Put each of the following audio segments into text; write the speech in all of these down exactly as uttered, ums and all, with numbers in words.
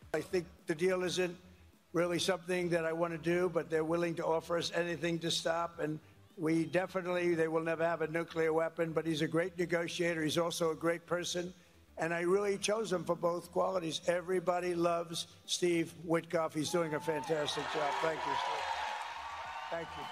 I think the deal isn't really something that I want to do, but they're willing to offer us anything to stop. And we definitely, they will never have a nuclear weapon, but he's a great negotiator. He's also a great person. And I really chose him for both qualities. Everybody loves Steve Witkoff. He's doing a fantastic job. Thank you, Steve. Thank you.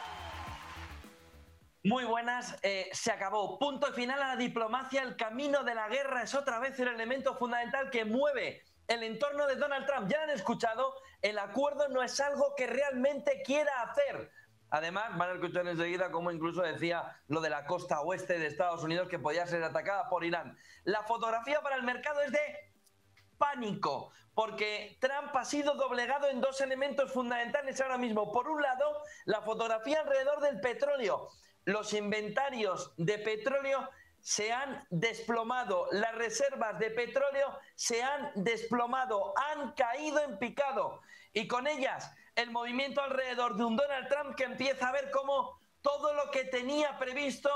Muy buenas, eh, se acabó. Punto final a la diplomacia. El camino de la guerra es otra vez el elemento fundamental que mueve el entorno de Donald Trump. Ya han escuchado, el acuerdo no es algo que realmente quiera hacer. Además, van a escuchar enseguida cómo incluso decía lo de la costa oeste de Estados Unidos que podía ser atacada por Irán. La fotografía para el mercado es de pánico, porque Trump ha sido doblegado en dos elementos fundamentales ahora mismo. Por un lado, la fotografía alrededor del petróleo. Los inventarios de petróleo se han desplomado, las reservas de petróleo se han desplomado, han caído en picado, y con ellas el movimiento alrededor de un Donald Trump que empieza a ver cómo todo lo que tenía previsto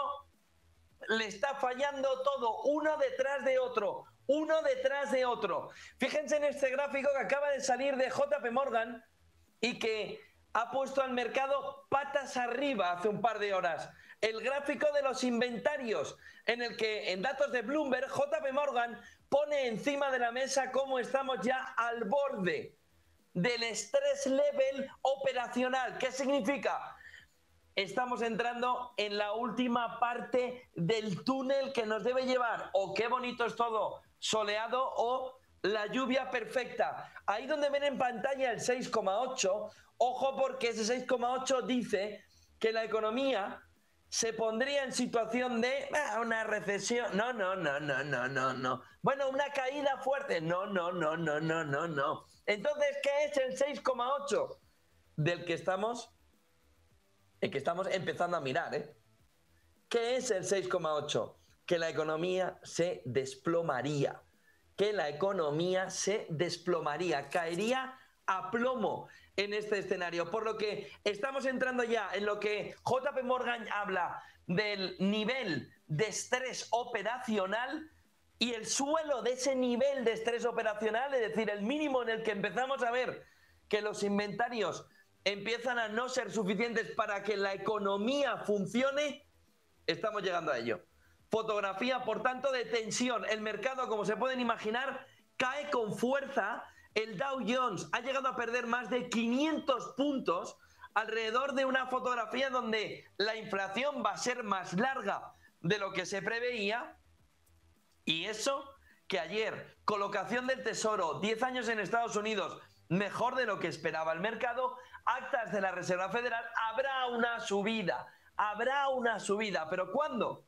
le está fallando todo, uno detrás de otro, uno detrás de otro. Fíjense en este gráfico que acaba de salir de J P Morgan y que ha puesto al mercado patas arriba hace un par de horas. El gráfico de los inventarios, en el que en datos de Bloomberg, J P Morgan pone encima de la mesa cómo estamos ya al borde del stress level operacional. ¿Qué significa? Estamos entrando en la última parte del túnel que nos debe llevar, o qué bonito es todo, soleado, o la lluvia perfecta. Ahí donde ven en pantalla el seis coma ocho, ojo, porque ese seis coma ocho dice que la economía se pondría en situación de ah, una recesión. No, no, no, no, no, no, no. Bueno, una caída fuerte. No, no, no, no, no, no, no. Entonces, ¿qué es el seis coma ocho? Del que estamos, el que estamos empezando a mirar, ¿eh? ¿Qué es el seis coma ocho? Que la economía se desplomaría. Que la economía se desplomaría. Caería a plomo en este escenario, por lo que estamos entrando ya en lo que J P Morgan habla del nivel de estrés operacional, y el suelo de ese nivel de estrés operacional, es decir, el mínimo en el que empezamos a ver que los inventarios empiezan a no ser suficientes para que la economía funcione, estamos llegando a ello. Fotografía, por tanto, de tensión. El mercado, como se pueden imaginar, cae con fuerza. El Dow Jones ha llegado a perder más de quinientos puntos alrededor de una fotografía donde la inflación va a ser más larga de lo que se preveía. Y eso que ayer, colocación del Tesoro, diez años en Estados Unidos, mejor de lo que esperaba el mercado, actas de la Reserva Federal, habrá una subida, habrá una subida. ¿Pero cuándo?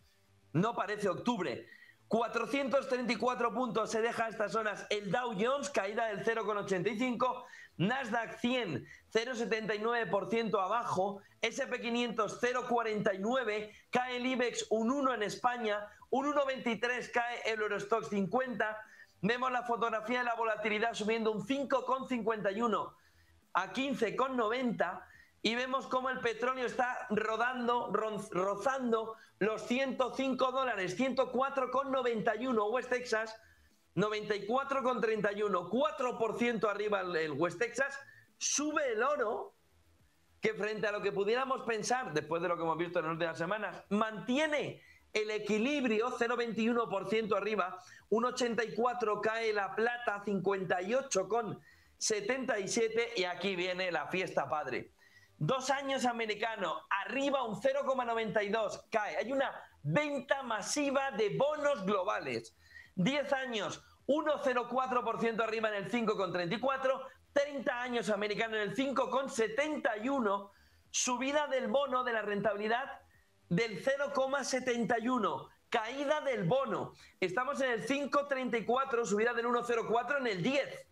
No parece octubre. cuatrocientos treinta y cuatro puntos se deja a estas zonas el Dow Jones, caída del cero coma ochenta y cinco, Nasdaq cien, cero coma setenta y nueve por ciento abajo, ese and pe quinientos cero coma cuarenta y nueve, cae el IBEX un uno en España, un uno coma veintitrés cae el Eurostoxx cincuenta, vemos la fotografía de la volatilidad subiendo un cinco coma cincuenta y uno a quince coma noventa, y vemos cómo el petróleo está rodando, rozando los ciento cinco dólares, ciento cuatro coma noventa y uno. West Texas, noventa y cuatro coma treinta y uno, cuatro por ciento arriba el West Texas. Sube el oro, que frente a lo que pudiéramos pensar, después de lo que hemos visto en las últimas semanas, mantiene el equilibrio, cero coma veintiuno por ciento arriba, uno coma ochenta y cuatro cae la plata, cincuenta y ocho coma setenta y siete, y aquí viene la fiesta padre. Dos años americano, arriba un cero coma noventa y dos, cae. Hay una venta masiva de bonos globales. Diez años, uno coma cero cuatro por ciento arriba en el cinco coma treinta y cuatro. treinta años americano en el cinco coma setenta y uno. Subida del bono de la rentabilidad del cero coma setenta y uno. Caída del bono. Estamos en el cinco coma treinta y cuatro, subida del uno coma cero cuatro en el diez.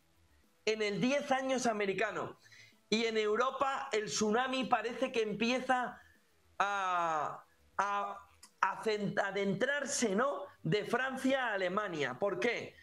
En el diez años americano. Y en Europa el tsunami parece que empieza a, a, a adentrarse, ¿no? De Francia a Alemania. ¿Por qué?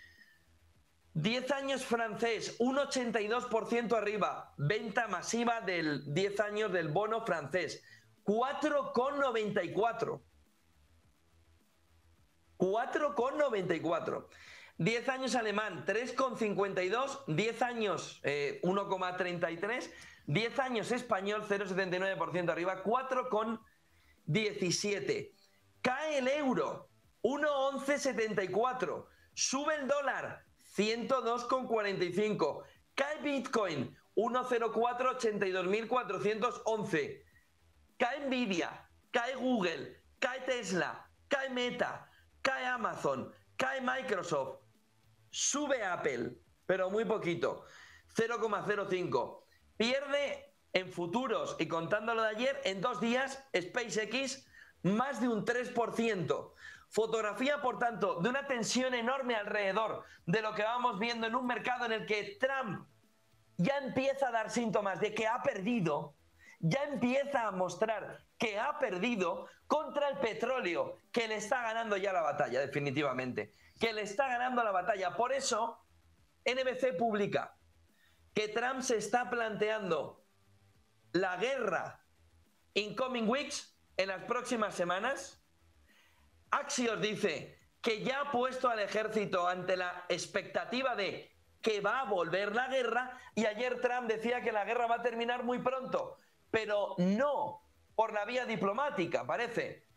diez años francés, un ochenta y dos por ciento arriba. Venta masiva del diez años del bono francés. cuatro coma noventa y cuatro. cuatro coma noventa y cuatro. diez años alemán, tres coma cincuenta y dos, diez años, eh, uno coma treinta y tres, diez años español, cero coma setenta y nueve por ciento arriba, cuatro coma diecisiete. Cae el euro, uno coma once setenta y cuatro. Sube el dólar, ciento dos coma cuarenta y cinco. Cae Bitcoin, uno coma cero cuatro ochenta y dos mil cuatrocientos once. Cae Nvidia, cae Google, cae Tesla, cae Meta, cae Amazon, cae Microsoft. Sube Apple, pero muy poquito, cero coma cero cinco. Pierde en futuros y contándolo de ayer, en dos días, SpaceX más de un tres por ciento. Fotografía, por tanto, de una tensión enorme alrededor de lo que vamos viendo en un mercado en el que Trump ya empieza a dar síntomas de que ha perdido, ya empieza a mostrar que ha perdido contra el petróleo, que le está ganando ya la batalla, definitivamente, que le está ganando la batalla. Por eso, N B C publica que Trump se está planteando la guerra in coming weeks, en las próximas semanas. Axios dice que ya ha puesto al ejército ante la expectativa de que va a volver la guerra, y ayer Trump decía que la guerra va a terminar muy pronto, pero no por la vía diplomática, parece,